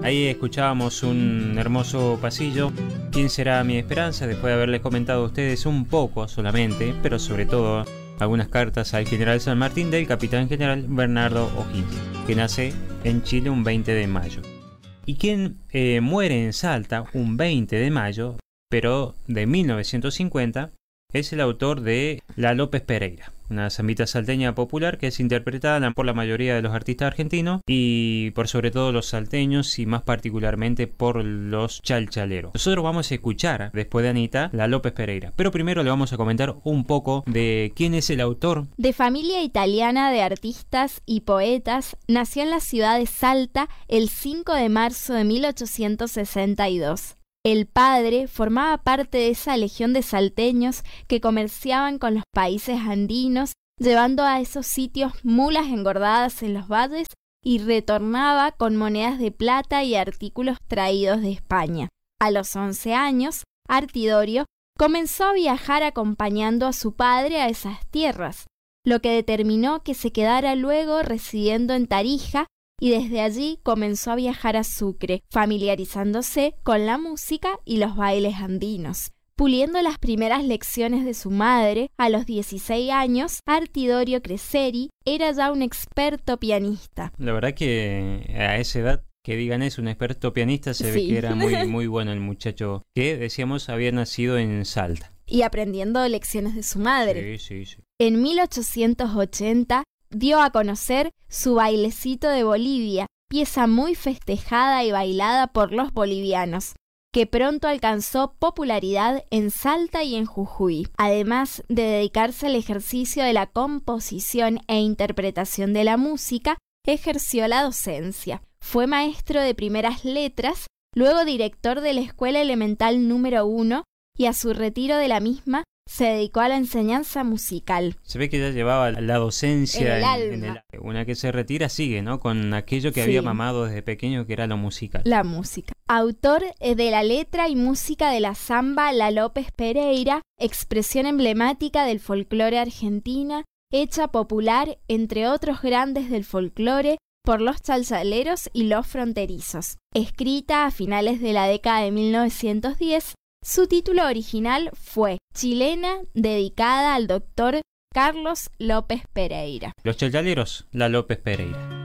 Ahí escuchábamos un hermoso pasillo. ¿Quién será mi esperanza? Después de haberles comentado a ustedes un poco solamente, pero sobre todo algunas cartas al general San Martín del capitán general Bernardo O'Higgins, que nace en Chile un 20 de mayo. Y quien muere en Salta un 20 de mayo, pero de 1950, es el autor de La López Pereira, una zambita salteña popular que es interpretada por la mayoría de los artistas argentinos y por sobre todo los salteños y más particularmente por los chalchaleros. Nosotros vamos a escuchar, después de Anita, La López Pereira, pero primero le vamos a comentar un poco de quién es el autor. De familia italiana de artistas y poetas, nació en la ciudad de Salta el 5 de marzo de 1862. El padre formaba parte de esa legión de salteños que comerciaban con los países andinos, llevando a esos sitios mulas engordadas en los valles y retornaba con monedas de plata y artículos traídos de España. A los 11 años, Artidorio comenzó a viajar acompañando a su padre a esas tierras, lo que determinó que se quedara luego residiendo en Tarija, y desde allí comenzó a viajar a Sucre, familiarizándose con la música y los bailes andinos. Puliendo las primeras lecciones de su madre, a los 16 años, Artidorio Creseri era ya un experto pianista. La verdad que a esa edad, que digan es un experto pianista, se ve que era muy bueno el muchacho, que decíamos había nacido en Salta. Y aprendiendo lecciones de su madre. Sí. En 1880, dio a conocer su Bailecito de Bolivia, pieza muy festejada y bailada por los bolivianos, que pronto alcanzó popularidad en Salta y en Jujuy. Además de dedicarse al ejercicio de la composición e interpretación de la música, ejerció la docencia. Fue maestro de primeras letras, luego director de la Escuela Elemental número 1 y a su retiro de la misma se dedicó a la enseñanza musical. Se ve que ya llevaba la docencia en el alma. Una que se retira sigue, ¿no? Con aquello que había mamado desde pequeño, que era lo musical. La música. Autor de la letra y música de la samba La López Pereira, expresión emblemática del folclore argentina, hecha popular, entre otros grandes del folclore, por los chalchaleros y los fronterizos. Escrita a finales de la década de 1910, su título original fue Chilena, dedicada al doctor Carlos López Pereira. Los chalchaleros, La López Pereira.